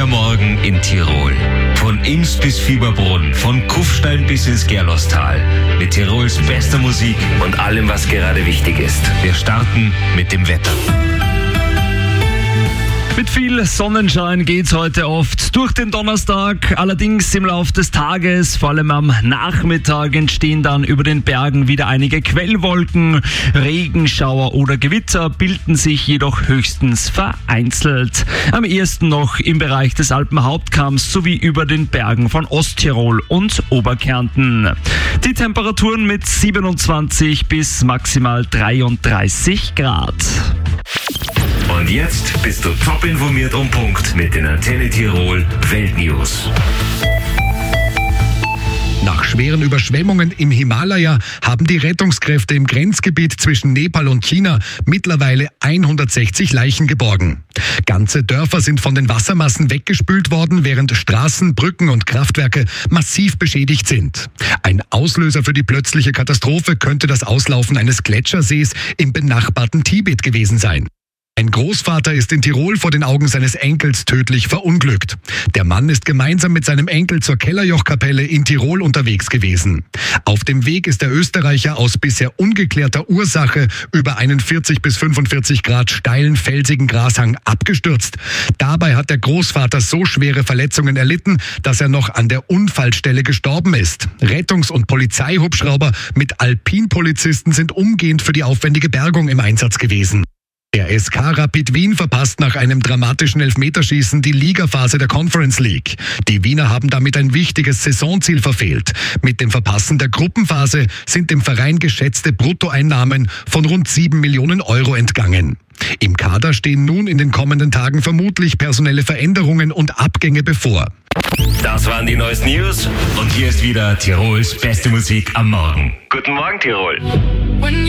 Morgen in Tirol. Von Imst bis Fieberbrunn, von Kufstein bis ins Gerlostal. Mit Tirols bester Musik und allem, was gerade wichtig ist. Wir starten mit dem Wetter. Mit viel Sonnenschein geht's heute oft durch den Donnerstag. Allerdings im Laufe des Tages, vor allem am Nachmittag, entstehen dann über den Bergen wieder einige Quellwolken. Regenschauer oder Gewitter bilden sich jedoch höchstens vereinzelt. Am ehesten noch im Bereich des Alpenhauptkamms sowie über den Bergen von Osttirol und Oberkärnten. Die Temperaturen mit 27 bis maximal 33 Grad. Und jetzt bist du top informiert und Punkt mit den Antenne Tirol Weltnews. Nach schweren Überschwemmungen im Himalaya haben die Rettungskräfte im Grenzgebiet zwischen Nepal und China mittlerweile 160 Leichen geborgen. Ganze Dörfer sind von den Wassermassen weggespült worden, während Straßen, Brücken und Kraftwerke massiv beschädigt sind. Ein Auslöser für die plötzliche Katastrophe könnte das Auslaufen eines Gletschersees im benachbarten Tibet gewesen sein. Ein Großvater ist in Tirol vor den Augen seines Enkels tödlich verunglückt. Der Mann ist gemeinsam mit seinem Enkel zur Kellerjochkapelle in Tirol unterwegs gewesen. Auf dem Weg ist der Österreicher aus bisher ungeklärter Ursache über einen 40 bis 45 Grad steilen, felsigen Grashang abgestürzt. Dabei hat der Großvater so schwere Verletzungen erlitten, dass er noch an der Unfallstelle gestorben ist. Rettungs- und Polizeihubschrauber mit Alpinpolizisten sind umgehend für die aufwendige Bergung im Einsatz gewesen. Der SK Rapid Wien verpasst nach einem dramatischen Elfmeterschießen die Ligaphase der Conference League. Die Wiener haben damit ein wichtiges Saisonziel verfehlt. Mit dem Verpassen der Gruppenphase sind dem Verein geschätzte Bruttoeinnahmen von rund 7 Millionen Euro entgangen. Im Kader stehen nun in den kommenden Tagen vermutlich personelle Veränderungen und Abgänge bevor. Das waren die neuesten News und hier ist wieder Tirols beste Musik am Morgen. Guten Morgen, Tirol.